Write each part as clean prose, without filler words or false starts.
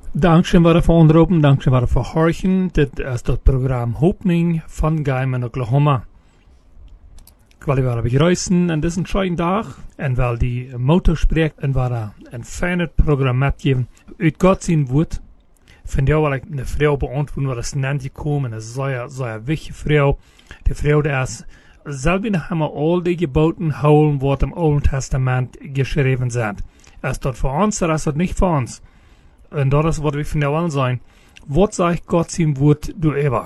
Dankeschön voor de onderroepen, dankeschön voor het verhorchen. Dit is het programma Opening van Gaiman, Oklahoma. Ik wil je begrüßen aan deze schönen dag. En wel die Motto spreekt en waar een fijne programma geven. Uit God zijn woord. Van jou wil ik een vrouw beantwoorden, wat is nennt gekomen. Een zeer wichtige vrouw. Die vrouw die is, zelf hebben al die geboten houden wat im Oude Testament geschreven zijn. Is dat voor ons, of is dat niet voor ons? En dat is wat we van jou aan zijn. Wat zegt God zijn woord door ever?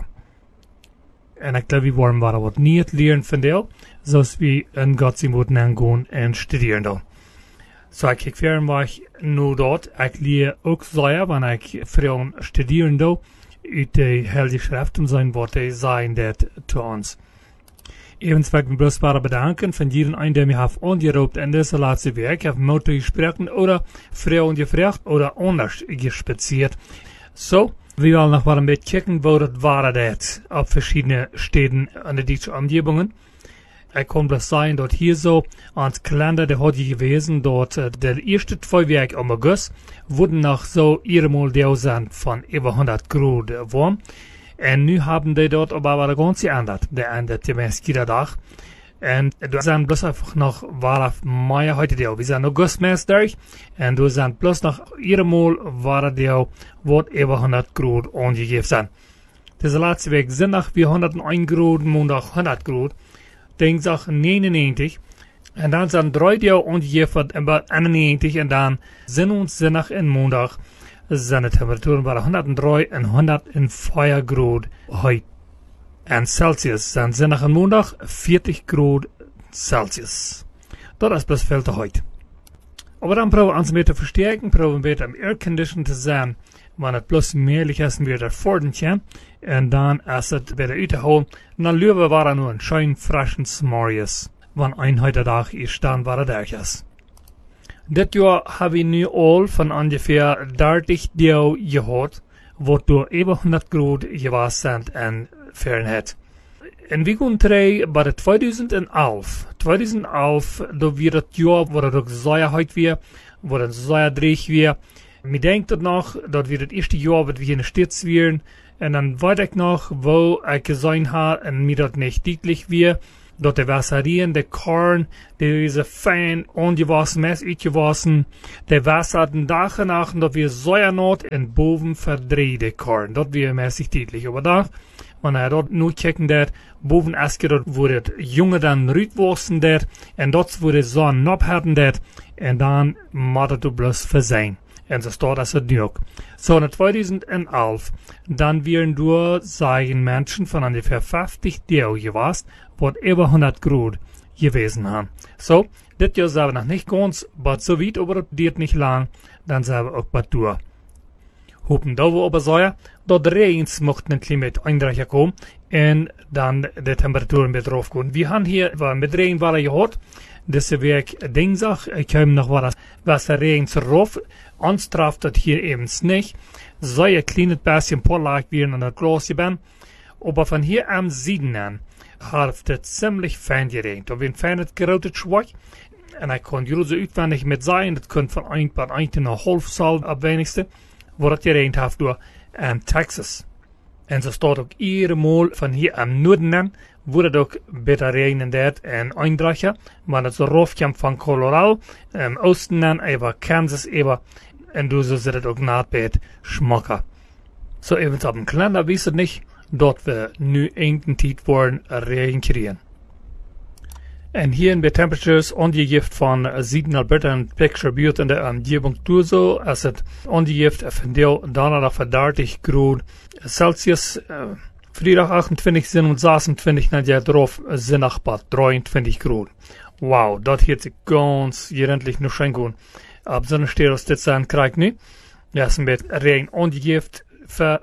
En ik glaube, we worden wat niet leren van jou, zoals we in God zijn woord gaan en studeren dan. Zo ik kijk verder waar nu dat, ik leer ook zeer, wanneer ik vrouwen studeren doe, uit de Heilige Schrift om zijn wat hij zijn dat te ons. Evens wil ik me bloß bedanken von jedem einen, der mich hat angerufen in dieser letzten Week. Ich habe Motto gesprochen oder Frauen gefragt oder anders gespaziert. So, wir wollen noch mal ein bisschen kicken, wo das war das auf verschiedene Städten an der deutschen Umgebungen. Ich kann bloß sagen, dort hier so, ans Kalender, der hat gewesen, dort der erste 2 Wochen im August wurden noch so mal der sind von über 100 Grad warm. En nu haben die dort aber was ganz geändert. Der ändert die meiste Tag. Und du sind bloß einfach noch, war auf Mai heute der. Wir sind August durch. Und du sind bloß noch mal war der, wat über 100 Grad angegeben sind. Diese letzte Woche sind noch wie 101 Grad, Montag 100 Grad. Dienstag 99. Und dann sind 3 Tage angegeben, über 91. Und dann sind uns noch in Montag. Seine Temperaturen waren 103 en 104 Grad heute. En Celsius sind sie nach dem Montag 40 Grad Celsius. Das ist bloß viel zu heute. Aber dann probieren wir uns mehr zu verstärken, probieren wir am Aircondition zu sein, wenn es bloß mehrlich ist, wir das fordern können. Und dann ist es wieder uitgeholen. Und dann lieber war er nur ein schön frischen Smorius, wenn ein heute Tag ist, dann war er durch ist. Dit jaar hebben we nu al van ongeveer 30 deel gehad, wat door über 100 Grad geweest zijn en Fahrenheit. En we gaan terug bij 2011. 2011, dat weer het jaar waar het ook zeer heet weer, waar het zeer dreig weer. Ik denk dat nog, dat weer het eerste jaar wat we hier in de stad waren. En dan weet ik nog, wo ik gezien heb en mir dat niet duidelijk weer. Dat de Wasserien, de Korn, diese fein ongewassen, mes uitgewassen, de Wasser den Tag nach, dat wir Säuernot en boven verdrehte Korn. Dat wir mäßig deutlich. Aber da, wenn dort nur kicken dat, boven aske, dat wurde junge dann rütwassen dat, en dat wurde so nopherden dat, en dan moet du bloß versehen. En so steht das nu ook. So, in 2011, dann wären du, sagen Menschen von ungefähr 50 Deo gewesen, wat über 100 Grad gewesen haben. So, das Jahr sind wir noch nicht ganz, aber so weit, aber das geht nicht lang, dann sind wir auch bald durch. Hopen da wir aber sagen, dort Regens mochten ein Klima eindreicher kommen, und dann die Temperaturen mit drauf gehen. Wir haben hier, mit Regen war gehört, diese Weg Dienstag, ich habe noch was der Regen rauf, uns traf das hier eben nicht. So ein kleines bisschen Porlag werden an der Glas bin. Aber von hier am Süden an hat es ziemlich fein geregnet. Da wird fein gerautet schwach. Und ich kann hier so uitwendig mit sein, das könnte von ein paar half Saal ab wenigste, wo das geregnet hat durch Texas. Und so steht auch mal von hier am Norden an, wurde doch bitter regnen dort en Eindreicher, wenn es so raufkommt von Colorado, im Osten an, über Kansas, und du so sieht es auch Nordbett schmacker. So eben auf dem Kalender wisst ihr nicht, dort wir nu irgendein Zeit wollen Regen kriegen. Und hier in der Temperatures angegeben von Süden Alberta und Picture Butte in der Umgebung durch so, als es angegeben von der Donnerstag für 30 Grad Celsius, Freitag 28 sind und 26 nach der drauf sind nach Bad 23 Grad. Wow, das hat sich ganz gerendlich noch schön gut. Ab so einer Stelle aus Dezember kriegt nicht. Das ist mit Regen angegeben für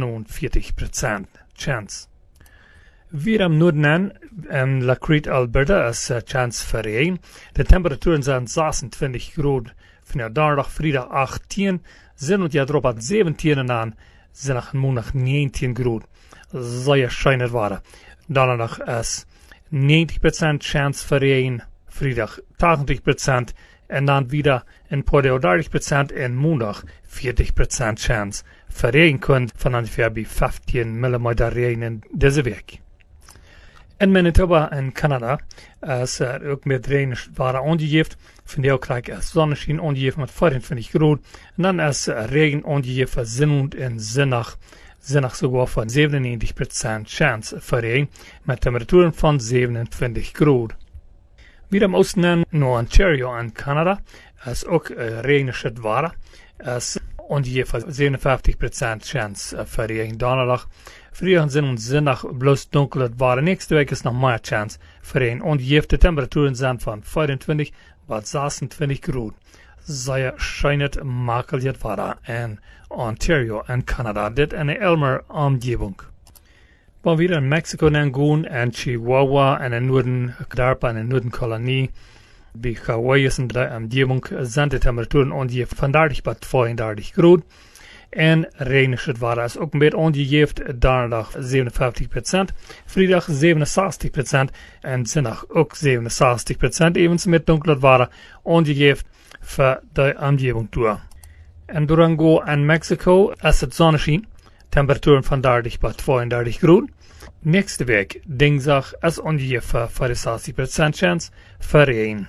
47% Chance. Wir am Norden an, in La Crete, Alberta, ist Chance für Regen. Die Temperaturen sind 26 Grad. Von der Donnerstag, Freitag 18, sind und ja drauf ab 17 und dann sind nach Montag 19 Grad. Sehr schönes Wetter. Donnerstag ist 90% Chance für Regen, Freitag 80% En dan wieder in Porto 30% en maandag 40% chance voor regen kunt van ongeveer bij 15 mm regen in deze week. In Manitoba en Canada is ook met regenwater aangegeven. Vandaag krijg je zonneschijn aangegeven met 24 graden. En dan is regen aangegeven zondag en zondag sogar van 97% chance voor regen met temperaturen van 27 graden. Weer am Osten naar Ontario en Canada is ook regenschat water. Is ongeveer 57% chance voor regen donderdag. Vrijdag en zondag bloos donker het waren. Nächste week is nog meer chance voor regen. Ongeveer de temperaturen zijn van 25 tot 26 graden. Zij schijnt makkelijk water in Ontario en Canada. Dit in de Elmer omgeving. We weer in Mexico gaan en Chihuahua en in Noorden dorpen en in Noorden kolonie. Bij Hawaii is in de omgeving zijn de temperaturen ongeveer van 30 tot 32 graden. En regenschat water is ook een beetje ongegeven. Donderdag 57%, vrijdag 67% en zondag ook 67%. Evens met donker water ongegeven voor de omgeving toe. In Durango en Mexico is het zonneschijn. Temperaturen van 30 tot 32 graden. Nächste week, dinsdag, is ongeveer 64% chance voor regen.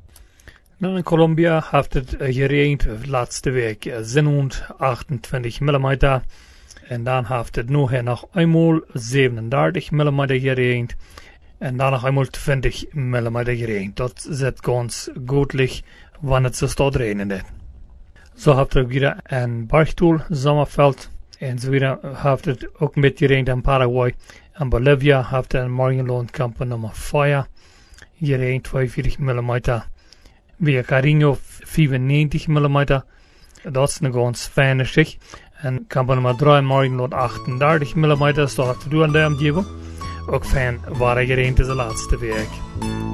In Colombia heeft het geregend laatste week 728 mm. En dan heeft het nog eenmaal 37 mm geregend. En dan nog eenmaal 20 mm geregend. Dat zit ganz goedlich wanneer het zo staat regenen. Zo heeft er weer een bergtoel, zomerveld. En zo weer heeft het ook een beetje geregend in Paraguay. En Bolivia heeft een morgenloonkamp nummer 5 geregend 42 mm. Via Carino 95 mm. Dat is een ganz fijne schicht. En kamp nummer 3 morgenloon 38 mm. Dat staat te doen in de omgeving. Ook fijn waren geregend deze laatste week.